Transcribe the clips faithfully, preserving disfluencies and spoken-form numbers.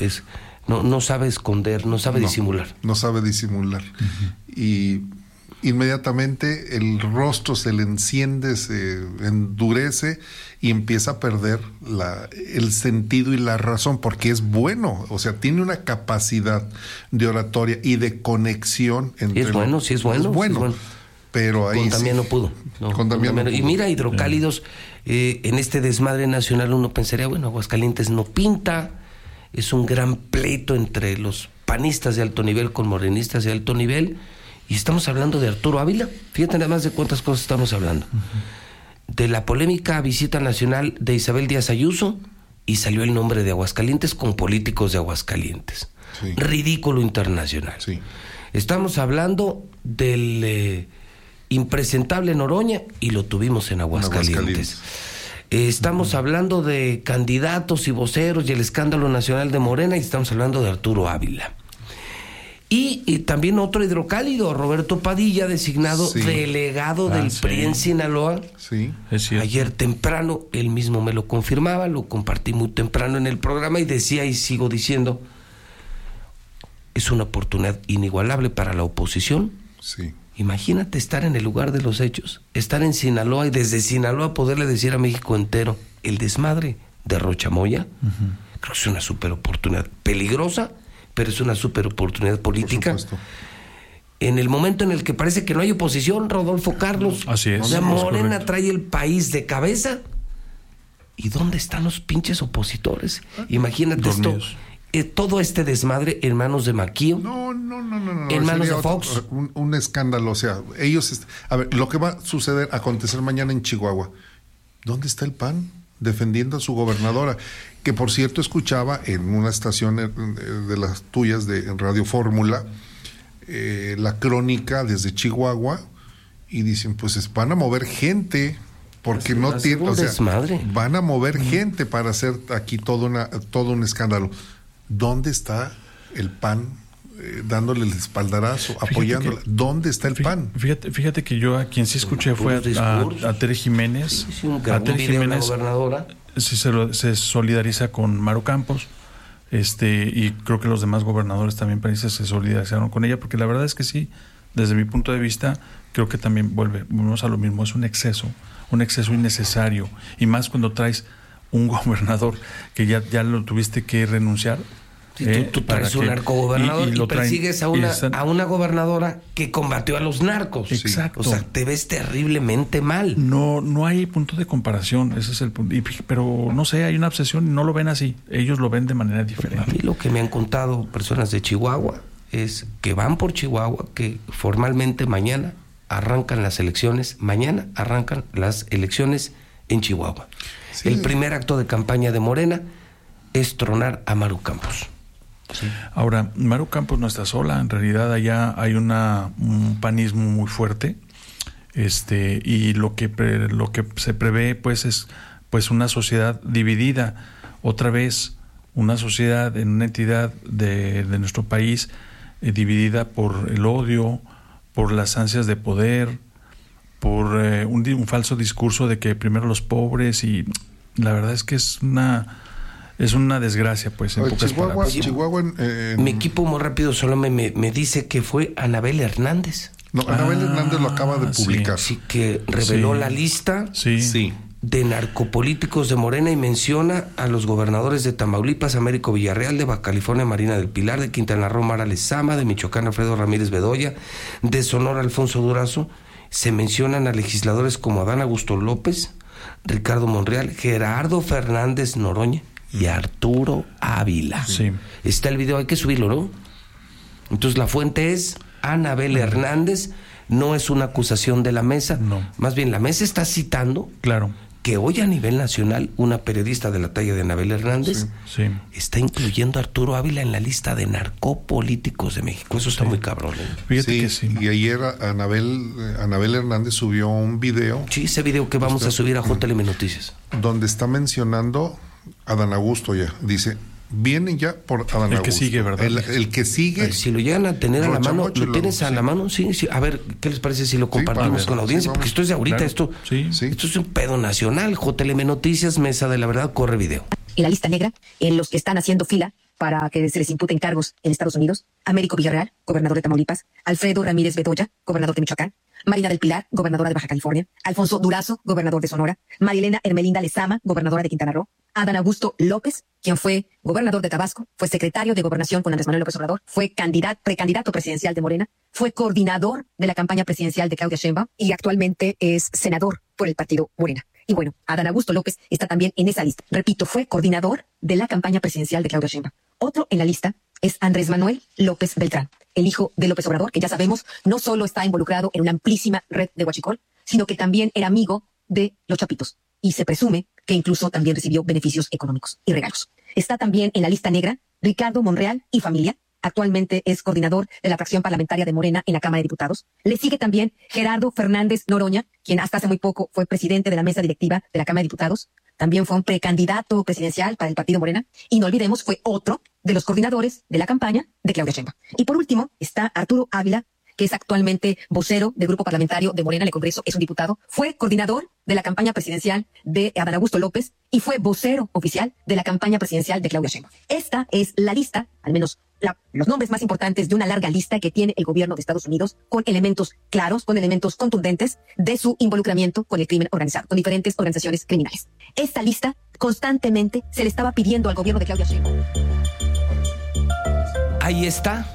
es no, no sabe esconder, no sabe no, disimular. No sabe disimular. Uh-huh. Y inmediatamente el rostro se le enciende, se endurece y empieza a perder la, el sentido y la razón, porque es bueno, o sea, tiene una capacidad de oratoria y de conexión entre... Es bueno, sí es bueno. Es bueno, sí es bueno. Pero ahí con sí. Damián no pudo. No, con Damián no pudo. Y mira, Hidrocálidos, eh, en este desmadre nacional uno pensaría, bueno, Aguascalientes no pinta, es un gran pleito entre los panistas de alto nivel con morenistas de alto nivel, y estamos hablando de Arturo Ávila. Fíjate nada más de cuántas cosas estamos hablando. Uh-huh. De la polémica visita nacional de Isabel Díaz Ayuso, y salió el nombre de Aguascalientes con políticos de Aguascalientes. Sí. Ridículo internacional. Sí. Estamos hablando del eh, impresentable Noroña, y lo tuvimos en Aguascalientes. Aguascalientes. Eh, estamos uh-huh. hablando de candidatos y voceros y el escándalo nacional de Morena, y estamos hablando de Arturo Ávila. Y, y también otro hidrocálido, Roberto Padilla, designado sí. delegado ah, del sí. P R I en Sinaloa. Sí, es cierto. Ayer temprano, él mismo me lo confirmaba, lo compartí muy temprano en el programa y decía, y sigo diciendo, es una oportunidad inigualable para la oposición. Sí. Imagínate estar en el lugar de los hechos, estar en Sinaloa y desde Sinaloa poderle decir a México entero el desmadre de Rochamoya. Uh-huh. Creo que es una super oportunidad, peligrosa, pero es una super oportunidad política. En el momento en el que parece que no hay oposición, Rodolfo Carlos. Así es. O sea, Morena es trae el país de cabeza. ¿Y dónde están los pinches opositores? Imagínate Dormidos. esto, eh, todo este desmadre en manos de Maquillo. No, no, no, no, no. En manos de otro, Fox. Un, un escándalo, o sea, ellos, a ver, lo que va a suceder, acontecer mañana en Chihuahua. ¿Dónde está el P A N defendiendo a su gobernadora? Que por cierto escuchaba en una estación de las tuyas de Radio Fórmula eh, la crónica desde Chihuahua, y dicen, pues van a mover gente porque no tienen, o sea, desmadre. Van a mover gente para hacer aquí todo una todo un escándalo. ¿Dónde está el P A N eh, dándole el espaldarazo, fíjate apoyándola? Que, ¿Dónde está el fíjate, P A N? Fíjate, fíjate que yo a quien sí escuché fue a, a, a Tere Jiménez. Sí, sí, un a Tere Jiménez, la gobernadora. Sí, se, lo, se solidariza con Maru Campos, este, y creo que los demás gobernadores también países se solidarizaron con ella, porque la verdad es que sí, desde mi punto de vista, creo que también vuelve, volvemos a lo mismo, es un exceso, un exceso innecesario, y más cuando traes un gobernador que ya, ya lo tuviste que renunciar. Sí, eh, tú, tú traes un narcogobernador y, y, y persigues traen, a una están... a una gobernadora que combatió a los narcos. Exacto. O sea, te ves terriblemente mal. No, no hay punto de comparación, ese es el punto. Y, pero no sé, hay una obsesión y no lo ven así. Ellos lo ven de manera diferente. A mí lo que me han contado personas de Chihuahua es que van por Chihuahua, que formalmente mañana arrancan las elecciones, mañana arrancan las elecciones en Chihuahua. Sí. El primer acto de campaña de Morena es tronar a Maru Campos. Sí. Ahora, Maru Campos no está sola, en realidad allá hay una un panismo muy fuerte, este, y lo que pre, lo que se prevé pues es pues una sociedad dividida, otra vez una sociedad en una entidad de, de nuestro país eh, dividida por el odio, por las ansias de poder, por eh, un, un falso discurso de que primero los pobres, y la verdad es que es una Es una desgracia, pues, en Oye, pocas Chihuahua, palabras. Chihuahua en, en... Mi equipo muy rápido solo me, me, me dice que fue Anabel Hernández. No, Anabel ah, Hernández lo acaba de publicar. Sí, sí que reveló sí. la lista sí. Sí. de narcopolíticos de Morena y menciona a los gobernadores de Tamaulipas, Américo Villarreal, de Baja California, Marina del Pilar, de Quintana Roo, Mara Lezama, de Michoacán, Alfredo Ramírez Bedoya, de Sonora, Alfonso Durazo. Se mencionan a legisladores como Adán Augusto López, Ricardo Monreal, Gerardo Fernández Noroña y Arturo Ávila. Sí. Está el video, hay que subirlo, ¿no? Entonces la fuente es Anabel Hernández, no es una acusación de la mesa, no. Más bien la mesa está citando claro. que hoy a nivel nacional una periodista de la talla de Anabel Hernández sí, sí. está incluyendo a Arturo Ávila en la lista de narcopolíticos de México. Eso está sí. muy cabrón, ¿eh? Fíjate sí, que sí. Y ayer Anabel, Anabel Hernández subió un video. Sí, ese video que vamos está, a subir a J L M Noticias. Donde está mencionando a Adán Augusto ya. Dice, vienen ya por Adán Augusto. El que sigue, ¿verdad? El, el que sigue. Pues si lo llegan a tener a la mano, ¿lo tienes lo, a sí. la mano? Sí, sí. A ver, ¿qué les parece si lo compartimos sí, con la audiencia? Sí, porque esto es de ahorita, claro. esto, sí, sí. esto es un pedo nacional. J L M Noticias, Mesa de la Verdad, corre video. En la lista negra, en los que están haciendo fila para que se les imputen cargos en Estados Unidos: Américo Villarreal, gobernador de Tamaulipas; Alfredo Ramírez Bedoya, gobernador de Michoacán; Marina del Pilar, gobernadora de Baja California; Alfonso Durazo, gobernador de Sonora; Marilena Hermelinda Lezama, gobernadora de Quintana Roo; Adán Augusto López, quien fue gobernador de Tabasco, fue secretario de Gobernación con Andrés Manuel López Obrador, fue candidato, precandidato presidencial de Morena, fue coordinador de la campaña presidencial de Claudia Sheinbaum y actualmente es senador por el partido Morena. Y bueno, Adán Augusto López está también en esa lista. Repito, fue coordinador de la campaña presidencial de Claudia Sheinbaum. Otro en la lista es Andrés Manuel López Beltrán, el hijo de López Obrador, que ya sabemos no solo está involucrado en una amplísima red de huachicol, sino que también era amigo de los Chapitos. Y se presume que incluso también recibió beneficios económicos y regalos. Está también en la lista negra Ricardo Monreal y familia. Actualmente es coordinador de la fracción parlamentaria de Morena en la Cámara de Diputados. Le sigue también Gerardo Fernández Noroña, quien hasta hace muy poco fue presidente de la mesa directiva de la Cámara de Diputados. También fue un precandidato presidencial para el partido Morena. Y no olvidemos, fue otro de los coordinadores de la campaña de Claudia Sheinbaum. Y por último está Arturo Ávila, que es actualmente vocero del grupo parlamentario de Morena en el Congreso, es un diputado, fue coordinador de la campaña presidencial de Adán Augusto López y fue vocero oficial de la campaña presidencial de Claudia Sheinbaum. Esta es la lista, al menos la, los nombres más importantes de una larga lista que tiene el gobierno de Estados Unidos, con elementos claros, con elementos contundentes de su involucramiento con el crimen organizado, con diferentes organizaciones criminales. Esta lista constantemente se le estaba pidiendo al gobierno de Claudia Sheinbaum. Ahí está.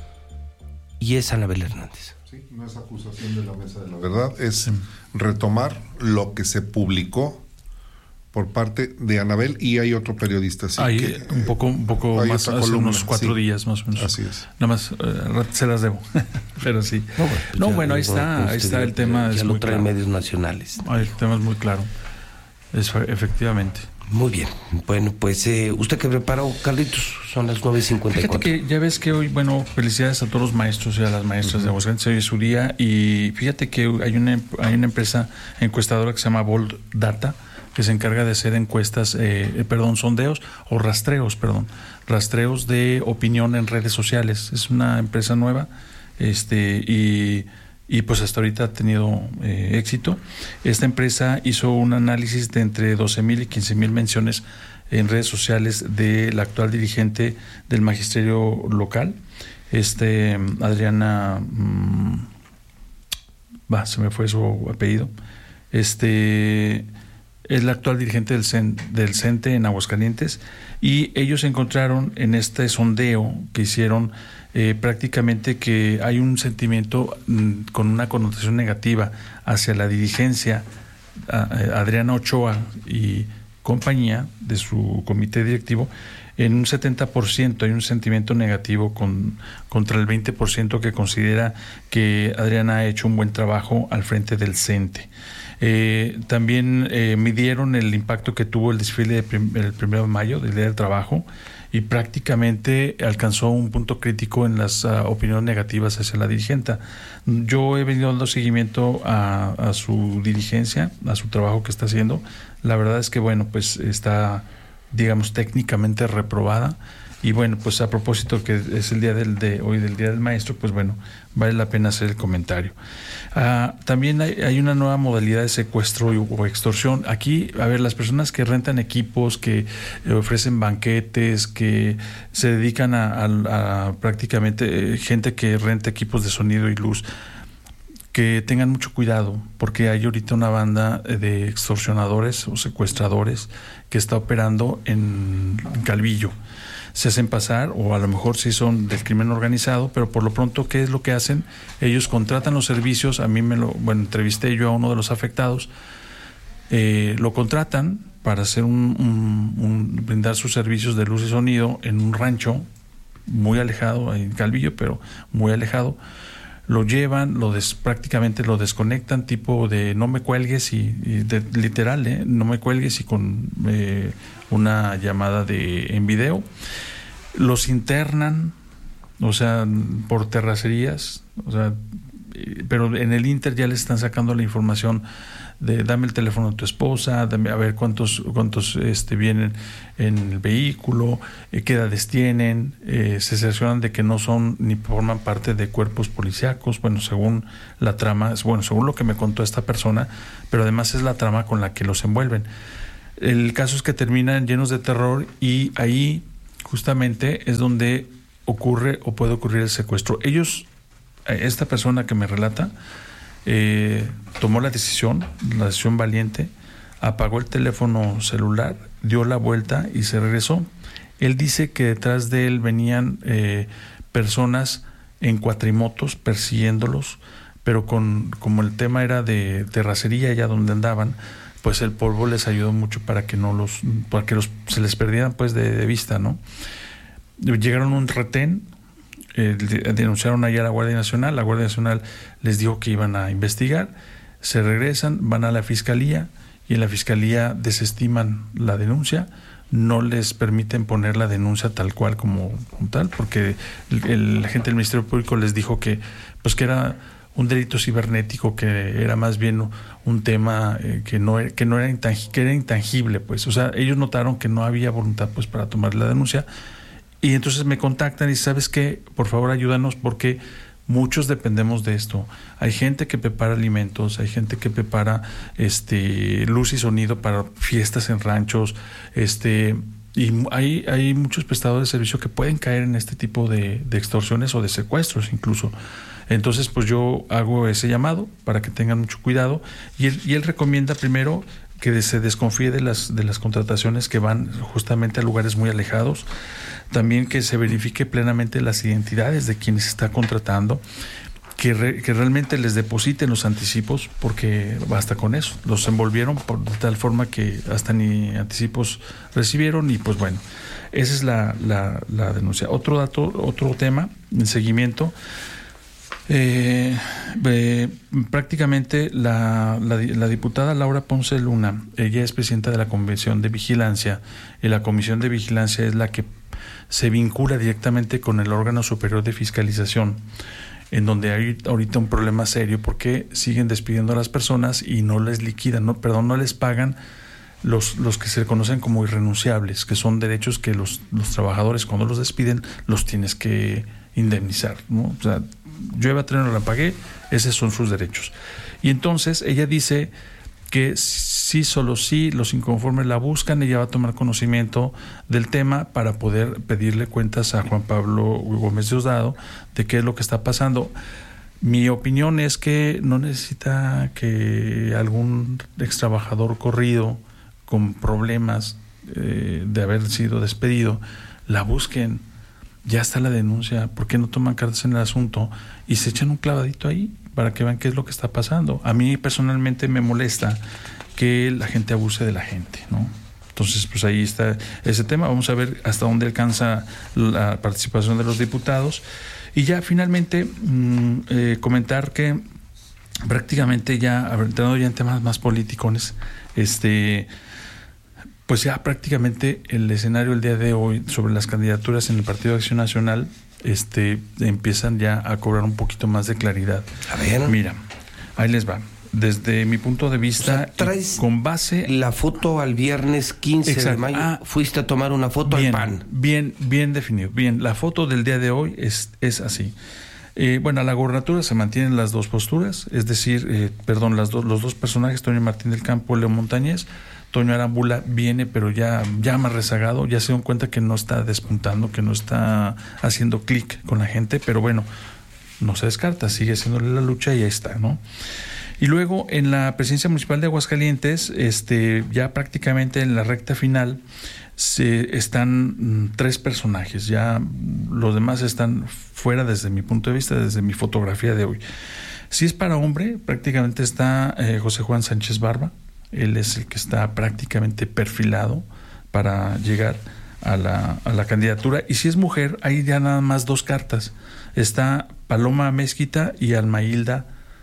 Y es Anabel Hernández. Sí, no es acusación de la mesa de la verdad, es retomar lo que se publicó por parte de Anabel y hay otro periodista. Así hay que, un poco, un poco hay más, hace columna, unos cuatro sí, días más o menos. Así es. Nada más eh, se las debo, pero sí. No, bueno, pues no, bueno ahí está, pues ahí está el tema. Ya es lo muy traen claro. medios nacionales. El tema es muy claro, es, efectivamente. Muy bien. Bueno, pues eh, usted que preparó, Carlitos, son las nueve cincuenta y cuatro. Fíjate que ya ves que hoy, bueno, felicidades a todos los maestros y a las maestras uh-huh. de Aguascalientes, hoy es su día, y fíjate que hay una, hay una empresa encuestadora que se llama Bold Data, que se encarga de hacer encuestas, eh, perdón, sondeos o rastreos, perdón, rastreos de opinión en redes sociales. Es una empresa nueva, este, y... y pues hasta ahorita ha tenido eh, éxito. Esta empresa hizo un análisis de entre doce mil y quince mil menciones en redes sociales de la actual dirigente del magisterio local, este Adriana, mmm, va, se me fue su apellido, este es la actual dirigente del, C E N, del CENTE en Aguascalientes, y ellos encontraron en este sondeo que hicieron Eh, prácticamente que hay un sentimiento mm, con una connotación negativa hacia la dirigencia a, a Adriana Ochoa y compañía de su comité directivo. En un setenta por ciento hay un sentimiento negativo con, contra el veinte por ciento que considera que Adriana ha hecho un buen trabajo al frente del CENTE. Eh, también eh, midieron el impacto que tuvo el desfile de prim- el primero de mayo, del Día del Trabajo, y prácticamente alcanzó un punto crítico en las uh, opiniones negativas hacia la dirigente. Yo he venido dando seguimiento a, a su dirigencia, a su trabajo que está haciendo. La verdad es que, bueno, pues está, digamos, técnicamente reprobada. Y bueno, pues a propósito que es el día del de hoy del Día del Maestro, pues bueno, vale la pena hacer el comentario. Uh, también hay, hay una nueva modalidad de secuestro o extorsión. Aquí, a ver, las personas que rentan equipos, que eh, ofrecen banquetes, que se dedican a, a, a prácticamente eh, gente que renta equipos de sonido y luz, que tengan mucho cuidado, porque hay ahorita una banda de extorsionadores o secuestradores que está operando en, en Calvillo. Se hacen pasar, o a lo mejor sí son del crimen organizado, pero por lo pronto, ¿qué es lo que hacen? Ellos contratan los servicios. A mí me lo, bueno, entrevisté yo a uno de los afectados, eh, lo contratan para hacer un, un, un brindar sus servicios de luz y sonido en un rancho muy alejado, en Calvillo, pero muy alejado. Lo llevan, lo des, prácticamente lo desconectan, tipo de no me cuelgues, y, y de, literal, ¿eh? no me cuelgues, y con eh, una llamada de en video. Los internan, o sea, por terracerías, o sea, eh, pero en el Inter ya les están sacando la información de dame el teléfono de tu esposa, dame a ver cuántos cuántos este vienen en el vehículo, eh, qué edades tienen, eh, se cercioran de que no son ni forman parte de cuerpos policíacos, bueno, según la trama, bueno, según lo que me contó esta persona, pero además es la trama con la que los envuelven. El caso es que terminan llenos de terror, y ahí justamente es donde ocurre o puede ocurrir el secuestro. Ellos, esta persona que me relata, eh, tomó la decisión, la decisión valiente, apagó el teléfono celular, dio la vuelta y se regresó. Él dice que detrás de él venían eh, personas en cuatrimotos persiguiéndolos, pero con como el tema era de terracería allá donde andaban, pues el polvo les ayudó mucho para que no los, para que los, se les perdieran pues de, de vista, ¿no? Llegaron a un retén, eh, denunciaron allá a la Guardia Nacional, la Guardia Nacional les dijo que iban a investigar, se regresan, van a la Fiscalía y en la Fiscalía desestiman la denuncia, no les permiten poner la denuncia tal cual como, como tal, porque el, el agente del Ministerio Público les dijo que pues que era un delito cibernético, que era más bien un tema eh, que no que no era intangible, que era intangible, pues, o sea, ellos notaron que no había voluntad pues para tomar la denuncia y entonces me contactan y ¿sabes qué? Por favor ayúdanos porque muchos dependemos de esto. Hay gente que prepara alimentos, hay gente que prepara este luz y sonido para fiestas en ranchos, este y hay, hay muchos prestadores de servicio que pueden caer en este tipo de, de extorsiones o de secuestros incluso. Entonces, pues yo hago ese llamado para que tengan mucho cuidado y él, y él recomienda primero que se desconfíe de las de las contrataciones que van justamente a lugares muy alejados, también que se verifique plenamente las identidades de quienes se está contratando, que, re, que realmente les depositen los anticipos, porque basta con eso, los envolvieron por, de tal forma que hasta ni anticipos recibieron y pues bueno, esa es la, la, la denuncia. Otro dato, otro tema en seguimiento. Eh, eh, prácticamente la, la, la diputada Laura Ponce Luna, ella es presidenta de la Comisión de Vigilancia y la Comisión de Vigilancia es la que se vincula directamente con el órgano superior de fiscalización, en donde hay ahorita un problema serio porque siguen despidiendo a las personas y no les liquidan, no, perdón, no les pagan los, los que se conocen como irrenunciables, que son derechos que los, los trabajadores cuando los despiden los tienes que indemnizar, ¿no? O sea, llueva, trueno, la pagué, esos son sus derechos. Y entonces ella dice que sí, solo sí, los inconformes la buscan, ella va a tomar conocimiento del tema para poder pedirle cuentas a Juan Pablo Gómez Diosdado de qué es lo que está pasando. Mi opinión es que no necesita que algún ex trabajador corrido con problemas eh, de haber sido despedido la busquen. Ya está la denuncia, ¿por qué no toman cartas en el asunto y se echan un clavadito ahí para que vean qué es lo que está pasando? A mí personalmente me molesta que la gente abuse de la gente, ¿no? Entonces, pues ahí está ese tema. Vamos a ver hasta dónde alcanza la participación de los diputados. Y ya finalmente mmm, eh, comentar que prácticamente ya, entrando ya en temas más políticos, este... pues ya prácticamente el escenario el día de hoy sobre las candidaturas en el Partido de Acción Nacional este, empiezan ya a cobrar un poquito más de claridad. A ver. Mira, ahí les va. Desde mi punto de vista, o sea, traes con base... la foto al viernes quince Exacto. de mayo, ah, fuiste a tomar una foto bien, al P A N. Bien, bien definido. Bien, la foto del día de hoy es, es así. Eh, bueno, a la gobernatura se mantienen las dos posturas, es decir, eh, perdón, las dos, los dos personajes, Toño Martín del Campo, Leo Montañez. Toño Arambula viene, pero ya, ya más rezagado, ya se dan cuenta que no está despuntando, que no está haciendo clic con la gente, pero bueno, no se descarta, sigue haciéndole la lucha y ahí está, ¿no? Y luego en la presidencia municipal de Aguascalientes, este, ya prácticamente en la recta final, se están mm, tres personajes, ya los demás están fuera desde mi punto de vista, desde mi fotografía de hoy. Si es para hombre, prácticamente está eh, José Juan Sánchez Barba. Él es el que está prácticamente perfilado para llegar a la, a la candidatura. Y si es mujer, hay ya nada más dos cartas. Está Paloma Mezquita y Almailda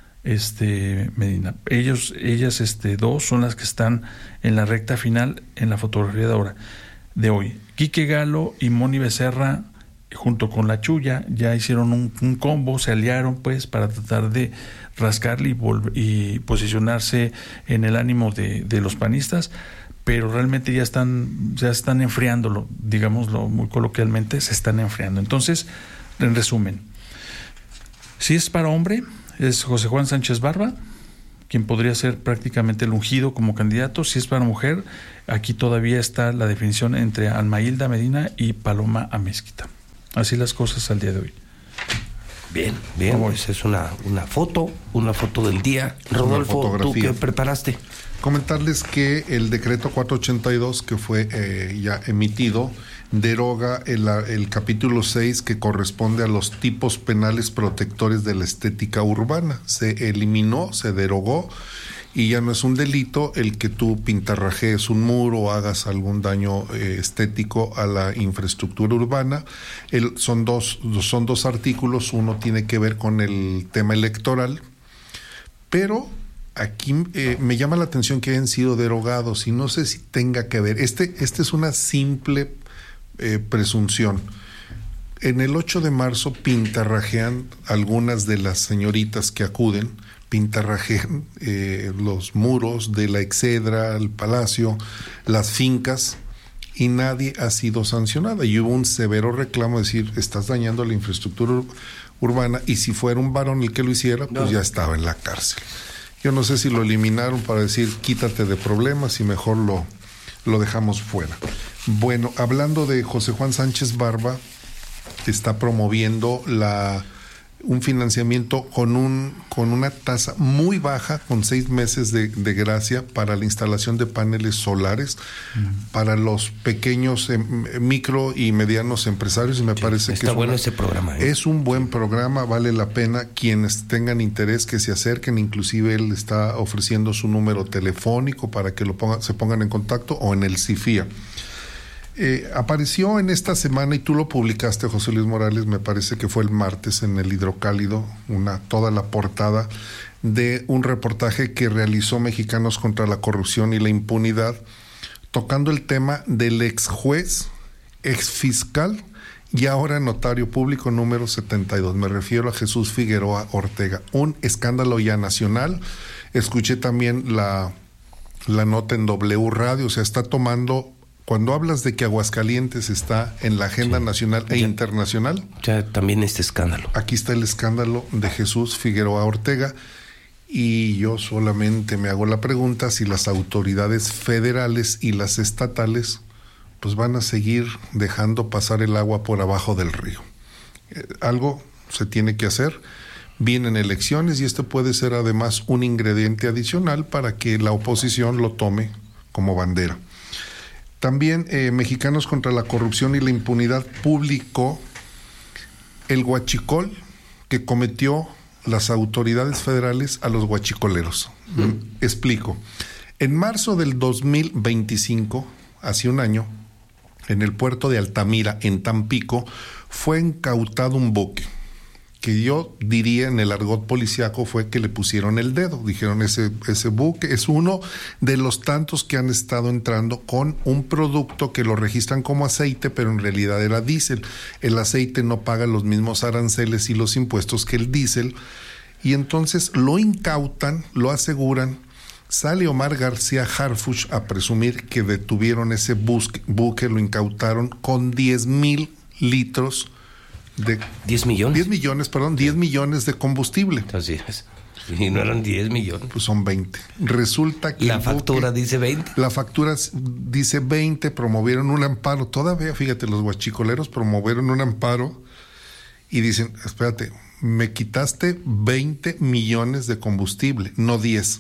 este, Medina. Ellos, ellas este, dos son las que están en la recta final en la fotografía de ahora, de hoy. Quique Galo y Moni Becerra, junto con la Chuya, ya hicieron un, un combo, se aliaron pues para tratar de rascarle y, volver, y posicionarse en el ánimo de, de los panistas, pero realmente ya están ya están enfriándolo, digámoslo muy coloquialmente, se están enfriando. Entonces, en resumen, si es para hombre, es José Juan Sánchez Barba, quien podría ser prácticamente el ungido como candidato. Si es para mujer, aquí todavía está la definición entre Alma Hilda Medina y Paloma Amezquita. Así las cosas al día de hoy. Bien, bien, pues es una, una foto, una foto del día. Rodolfo, ¿tú qué preparaste? Comentarles que el decreto cuatrocientos ochenta y dos que fue eh, ya emitido deroga el, el capítulo seis que corresponde a los tipos penales protectores de la estética urbana. Se eliminó, se derogó y ya no es un delito el que tú pintarrajees un muro o hagas algún daño eh, estético a la infraestructura urbana. El, son, dos, son dos artículos, uno tiene que ver con el tema electoral, pero aquí eh, me llama la atención que hayan sido derogados y no sé si tenga que ver. Este, este es una simple eh, presunción. En el ocho de marzo pintarrajean algunas de las señoritas que acuden, pintarrajean eh, los muros de la Excedra, el Palacio, las fincas, y nadie ha sido sancionada. Y hubo un severo reclamo, de decir, estás dañando la infraestructura ur- urbana, y si fuera un varón el que lo hiciera, pues no, ya estaba en la cárcel. Yo no sé si lo eliminaron para decir, quítate de problemas y mejor lo, lo dejamos fuera. Bueno, hablando de José Juan Sánchez Barba, está promoviendo la un financiamiento con un con una tasa muy baja, con seis meses de, de gracia para la instalación de paneles solares mm. para los pequeños eh, micro y medianos empresarios, y me sí, parece que está es bueno una, ese programa. ¿eh? Es un buen programa, vale la pena. Quienes tengan interés que se acerquen, inclusive él está ofreciendo su número telefónico para que lo pongan, se pongan en contacto, o en el CIFIA. Eh, apareció en esta semana, y tú lo publicaste, José Luis Morales, me parece que fue el martes, en el Hidrocálido, una, toda la portada de un reportaje que realizó Mexicanos contra la Corrupción y la Impunidad, tocando el tema del ex juez, ex fiscal y ahora notario público número setenta y dos. Me refiero a Jesús Figueroa Ortega. Un escándalo ya nacional. Escuché también la, la nota en W Radio, o sea, está tomando... Cuando hablas de que Aguascalientes está en la agenda sí. nacional e ya, internacional... Ya también este escándalo. Aquí está el escándalo de Jesús Figueroa Ortega, y yo solamente me hago la pregunta si las autoridades federales y las estatales pues van a seguir dejando pasar el agua por abajo del río. Eh, algo se tiene que hacer. Vienen elecciones y esto puede ser además un ingrediente adicional para que la oposición lo tome como bandera. También eh, Mexicanos contra la Corrupción y la Impunidad publicó el huachicol que cometió las autoridades federales a los huachicoleros. Mm. Explico. En marzo del dos mil veinticinco, hace un año, en el puerto de Altamira, en Tampico, fue incautado un buque que yo diría en el argot policiaco fue que le pusieron el dedo. Dijeron, ese, ese buque es uno de los tantos que han estado entrando con un producto que lo registran como aceite, pero en realidad era diésel. El aceite no paga los mismos aranceles y los impuestos que el diésel, y entonces lo incautan, lo aseguran. Sale Omar García Harfuch a presumir que detuvieron ese buque, buque lo incautaron con diez mil litros de diez millones. diez millones, perdón, diez millones de combustible. Así es. Y no eran diez millones. Pues son veinte. Resulta que la factura buque, dice veinte. La factura dice veinte, promovieron un amparo. Todavía, fíjate, los guachicoleros promovieron un amparo y dicen, espérate, me quitaste veinte millones de combustible, no diez.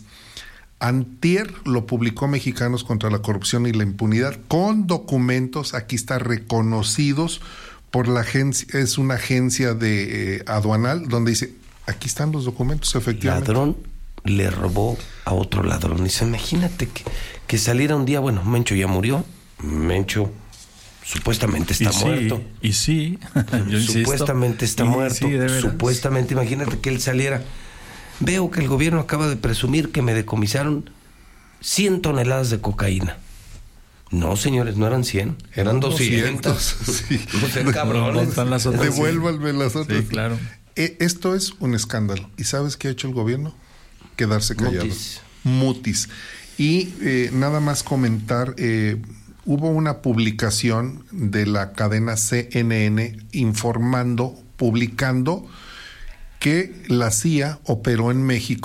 Antier lo publicó Mexicanos contra la Corrupción y la Impunidad con documentos, aquí está, reconocidos por la agencia, es una agencia de eh, aduanal, donde dice, aquí están los documentos, efectivamente. Ladrón le robó a otro ladrón. Dice, imagínate que, que saliera un día, bueno, Mencho ya murió, Mencho supuestamente está y muerto. Sí, y sí, yo supuestamente insisto. está y muerto. Sí, supuestamente, imagínate que él saliera. Veo que el gobierno acaba de presumir que me decomisaron cien toneladas de cocaína. No, señores, no eran cien, eran doscientos. Sí. No sé, cabrones. No, las otras, devuélvanme sí. las otras. Sí, claro. Eh, esto es un escándalo. ¿Y sabes qué ha hecho el gobierno? Quedarse callado. Mutis. Mutis. Y eh, nada más comentar, eh, hubo una publicación de la cadena C N N informando, publicando que la C I A operó en México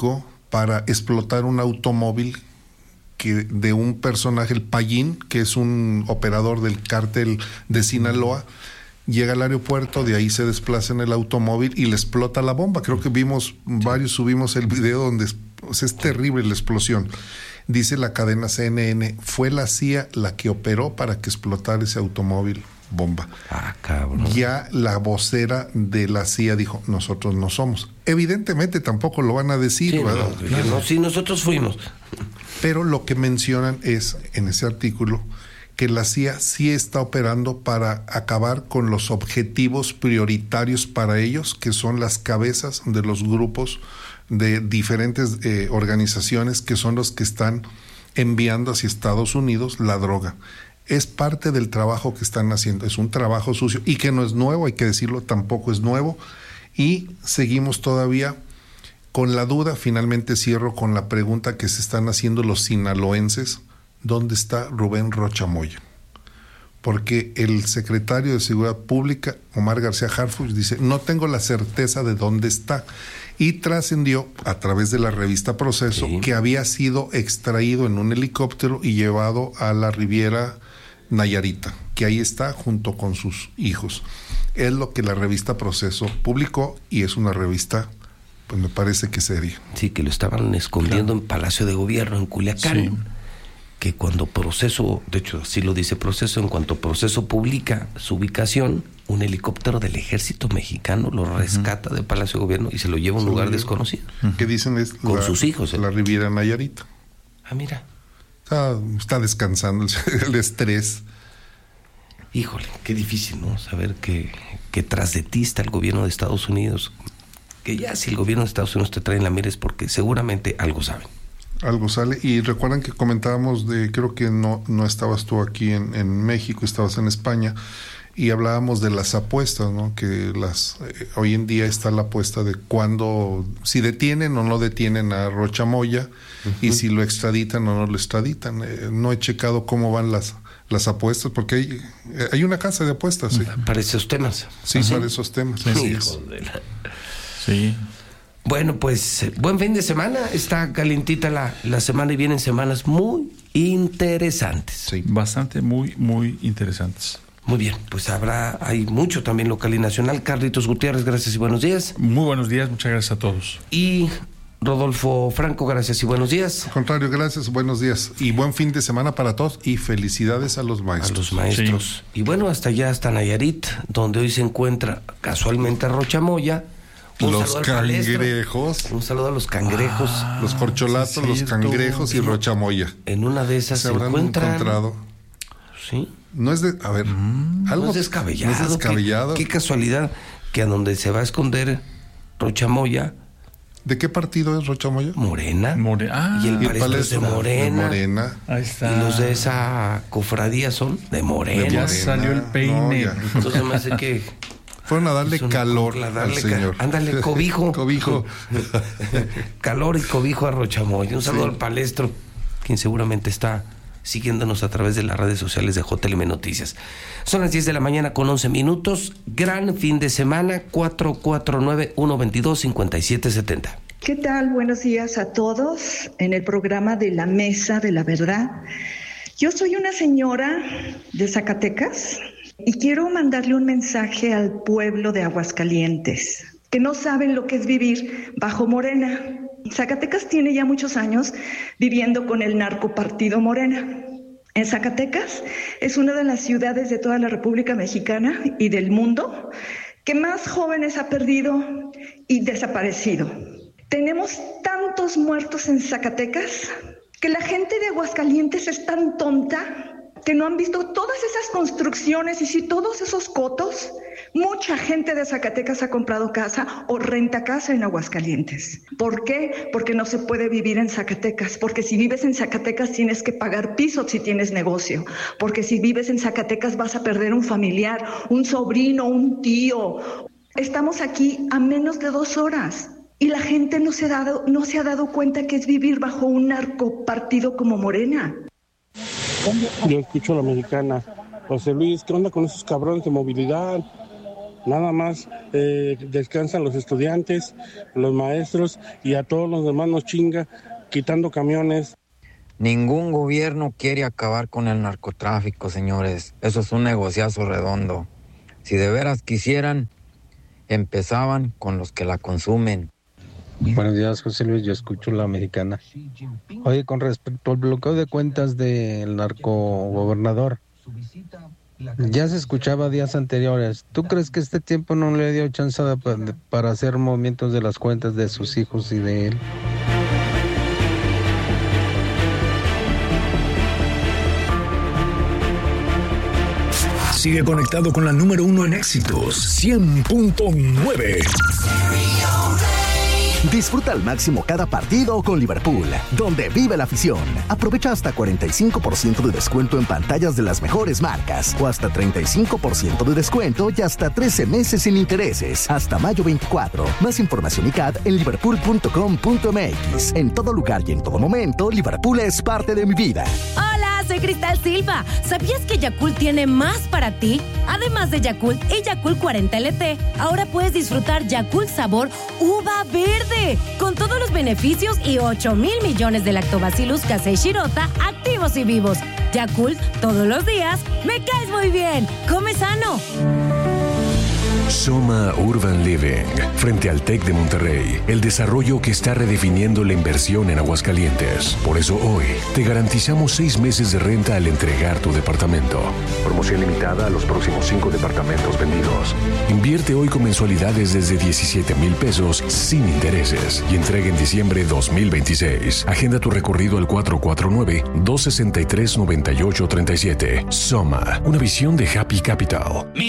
para explotar un automóvil que de un personaje, el Payín, que es un operador del cártel de Sinaloa. Llega al aeropuerto, de ahí se desplaza en el automóvil y le explota la bomba. Creo que vimos, varios subimos el video donde o sea, es terrible la explosión. Dice la cadena C N N, fue la C I A la que operó para que explotara ese automóvil bomba. Ah, cabrón. Ya la vocera de la C I A dijo, nosotros no somos. Evidentemente tampoco lo van a decir, Sí, ¿verdad? no, claro. no, sí, nosotros fuimos. Pero lo que mencionan es, en ese artículo, que la C I A sí está operando para acabar con los objetivos prioritarios para ellos, que son las cabezas de los grupos de diferentes eh, organizaciones que son los que están enviando hacia Estados Unidos la droga. Es parte del trabajo que están haciendo, es un trabajo sucio y que no es nuevo, hay que decirlo, tampoco es nuevo, y seguimos todavía con la duda. Finalmente cierro con la pregunta que se están haciendo los sinaloenses: ¿dónde está Rubén Rocha Moya? Porque el secretario de Seguridad Pública, Omar García Harfuch, dice, no tengo la certeza de dónde está. Y trascendió a través de la revista Proceso sí. que había sido extraído en un helicóptero y llevado a la Riviera Nayarita, que ahí está junto con sus hijos. Es lo que la revista Proceso publicó y es una revista, pues me parece que seria. Sí, que lo estaban escondiendo claro. en Palacio de Gobierno, en Culiacán. Sí. Que cuando Proceso, de hecho así lo dice Proceso, en cuanto Proceso publica su ubicación, un helicóptero del ejército mexicano lo rescata uh-huh. de Palacio de Gobierno y se lo lleva a un se lugar desconocido. Uh-huh. Que dicen es con la, sus hijos. La Riviera Nayarita. Ah, mira. Está, está descansando el, el estrés. Híjole, qué difícil, ¿no? Saber que, que tras de ti está el gobierno de Estados Unidos. Que ya si el gobierno de Estados Unidos te trae en la mira es porque seguramente algo saben. Algo sale. Y recuerdan que comentábamos de, creo que no, no estabas tú aquí en, en México, estabas en España, y hablábamos de las apuestas, ¿no? Que las eh, hoy en día está la apuesta de cuándo, si detienen o no detienen a Rocha Moya, uh-huh. y si lo extraditan o no lo extraditan. Eh, no he checado cómo van las las apuestas, porque hay, hay una casa de apuestas. ¿Sí? Para esos temas. Sí, ¿sí? Para esos temas. Sí, sí. sí. Bueno, pues buen fin de semana. Está calientita la, la semana y vienen semanas muy interesantes. Sí, bastante, muy, muy interesantes. Muy bien, pues habrá, hay mucho también local y nacional. Carlitos Gutiérrez, gracias y buenos días. Muy buenos días, muchas gracias a todos. Y Rodolfo Franco, gracias y buenos días. Al contrario, gracias, buenos días. Y buen fin de semana para todos y felicidades a los maestros. A los maestros. Sí. Y bueno, hasta allá, hasta Nayarit, donde hoy se encuentra casualmente Rocha Moya. Un los cangrejos. Un saludo a los cangrejos. Ah, los corcholatos, sí, los cangrejos y Rocha Moya. En una de esas se, se habrán encuentran... encontrado. Sí. No es de, a ver, mm, algo no es descabellado. No es descabellado. ¿Qué, qué casualidad que a donde se va a esconder Rocha Moya. ¿De qué partido es Rocha Moya? Morena. More... Ah, y el palestro es de Morena. De Morena. Ahí está. Y los de esa cofradía son de Morena. Ya salió el peine. No, entonces me hace que... Fueron a darle calor darle al señor. Ca- ándale, cobijo. cobijo. Calor y cobijo a Rocha Moya. Un saludo sí. al palestro, quien seguramente está siguiéndonos a través de las redes sociales de J L M Noticias. Son las diez de la mañana con once minutos. Gran fin de semana. Cuatro cuatro nueve, uno veintidós, cincuenta y siete setenta. ¿Qué tal? Buenos días a todos en el programa de La Mesa de la Verdad. Yo soy una señora de Zacatecas y quiero mandarle un mensaje al pueblo de Aguascalientes, que no saben lo que es vivir bajo Morena. Zacatecas tiene ya muchos años viviendo con el narcopartido Morena. En Zacatecas es una de las ciudades de toda la República Mexicana y del mundo que más jóvenes ha perdido y desaparecido. Tenemos tantos muertos en Zacatecas que la gente de Aguascalientes es tan tonta que no han visto todas esas construcciones y si todos esos cotos. Mucha gente de Zacatecas ha comprado casa o renta casa en Aguascalientes. ¿Por qué? Porque no se puede vivir en Zacatecas. Porque si vives en Zacatecas tienes que pagar piso si tienes negocio. Porque si vives en Zacatecas vas a perder un familiar, un sobrino, un tío. Estamos aquí a menos de dos horas. Y la gente no se ha dado, no se ha dado cuenta que es vivir bajo un narcopartido como Morena. Yo escucho a la mexicana. José Luis, ¿qué onda con esos cabrones de movilidad? Nada más eh, descansan los estudiantes, los maestros y a todos los demás nos chinga quitando camiones. Ningún gobierno quiere acabar con el narcotráfico, señores. Eso es un negociazo redondo. Si de veras quisieran, empezaban con los que la consumen. Buenos días, José Luis, yo escucho La Mexicana. Oye, con respecto al bloqueo de cuentas del narcogobernador, ya se escuchaba días anteriores. ¿Tú crees que este tiempo no le dio chance de, de, para hacer movimientos de las cuentas de sus hijos y de él? Sigue conectado con la número uno en éxitos, cien punto nueve. Disfruta al máximo cada partido con Liverpool, donde vive la afición. Aprovecha hasta cuarenta y cinco por ciento de descuento en pantallas de las mejores marcas, o hasta treinta y cinco por ciento de descuento y hasta trece meses sin intereses, hasta mayo veinticuatro. Más información y C A D en liverpool punto com punto m x. En todo lugar y en todo momento, Liverpool es parte de mi vida. Hola, soy Cristal Silva. ¿Sabías que Yakult tiene más para ti? Además de Yakult y Yakult cuarenta L T, ahora puedes disfrutar Yakult sabor uva verde, con todos los beneficios y ocho mil millones de lactobacillus casei shirota activos y vivos. Yakult, todos los días, me caes muy bien. Come sano. Soma Urban Living, frente al TEC de Monterrey, el desarrollo que está redefiniendo la inversión en Aguascalientes. Por eso hoy te garantizamos seis meses de renta al entregar tu departamento. Promoción limitada a los próximos cinco departamentos vendidos. Invierte hoy con mensualidades desde diecisiete mil pesos sin intereses y entrega en diciembre dos mil veintiséis. Agenda tu recorrido al cuatro cuatro nueve, dos seis tres, nueve ocho tres siete. Soma, una visión de Happy Capital.